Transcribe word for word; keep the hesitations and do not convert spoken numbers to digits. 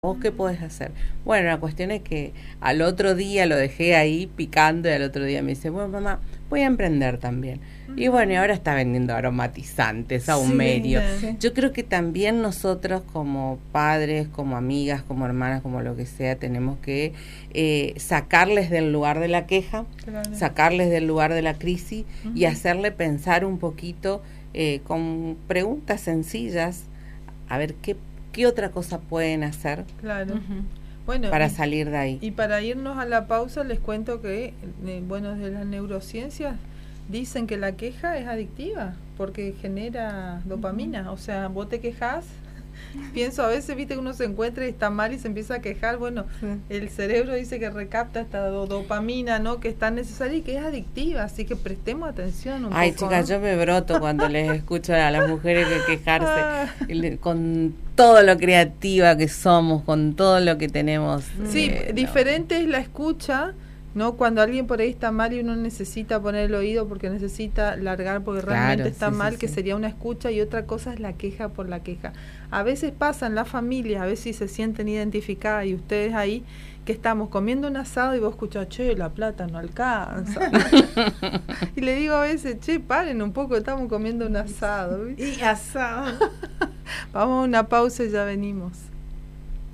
¿Vos qué podés hacer? Bueno, la cuestión es que al otro día lo dejé ahí picando y al otro día me dice, bueno, mamá, voy a emprender también. Y bueno, y ahora está vendiendo aromatizantes, sahumerios. Sí, sí. Yo creo que también nosotros como padres, como amigas, como hermanas, como lo que sea, tenemos que eh, sacarles del lugar de la queja, Claro. sacarles del lugar de la crisis Uh-huh. y hacerle pensar un poquito eh, con preguntas sencillas, a ver qué ¿Qué otra cosa pueden hacer Claro. uh-huh. Bueno, para y, salir de ahí? Y para irnos a la pausa les cuento que, eh, bueno, desde las neurociencias dicen que la queja es adictiva porque genera dopamina. Uh-huh. O sea, vos te quejas. Pienso a veces, viste, que uno se encuentra y está mal y se empieza a quejar. Bueno, sí. El cerebro dice que recapta esta do- dopamina, ¿no? Que es tan necesaria y que es adictiva. Así que prestemos atención un Ay, poco. chicas, ¿no? yo me broto cuando les escucho a las mujeres que quejarse con todo lo creativa que somos, con todo lo que tenemos. Sí, eh, diferente no. es la escucha, ¿no? Cuando alguien por ahí está mal y uno necesita poner el oído porque necesita largar porque Claro, realmente está sí, mal, sí, que sí. sería una escucha, y otra cosa es la queja por la queja. A veces pasa en la familia, a ver si se sienten identificadas, y ustedes ahí que estamos comiendo un asado y vos escuchás, che, la plata no alcanza. Y le digo a veces, che, paren un poco, estamos comiendo un asado. Y asado. Vamos a una pausa y ya venimos.